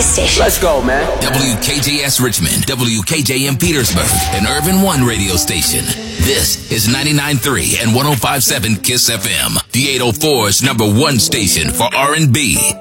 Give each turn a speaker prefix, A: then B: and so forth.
A: station.
B: Let's go, man.
C: WKJS Richmond, WKJM Petersburg, an Urban One radio station. This is 99.3 and 105.7 KISS FM, the 804's #1 station for R&B.